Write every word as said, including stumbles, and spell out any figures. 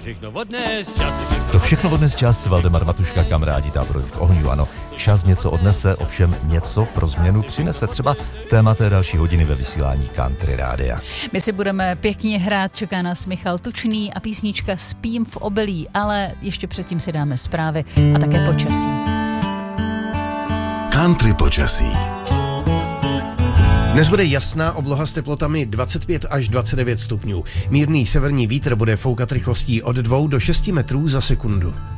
všechno odnes čas. To všechno odnes čas, Valdemar Matuška, kamarádi Táborových ohňů. Ano, čas něco odnese, ovšem něco pro změnu přinese. Třeba téma té další hodiny ve vysílání Country Rádia. My si budeme pěkně hrát, čeká nás Michal Tučný a písnička Spím v obilí, ale ještě předtím si dáme zprávy a také počasí. Country počasí. Dnes bude jasná obloha s teplotami dvacet pět až dvacet devět stupňů. Mírný severní vítr bude foukat rychlostí od dvou do šesti metrů za sekundu.